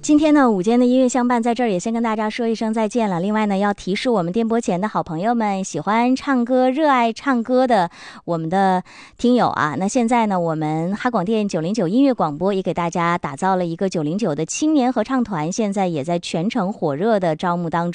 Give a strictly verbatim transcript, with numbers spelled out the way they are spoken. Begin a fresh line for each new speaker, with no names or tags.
今天呢，午间的音乐相伴在这儿也先跟大家说一声再见了。另外呢，要提示我们电波前的好朋友们，喜欢唱歌、热爱唱歌的我们的听友啊，那现在呢，我们哈广电九零九音乐广播也给大家打造了一个九零九的青年合唱团，现在也在全城火热的招募当中。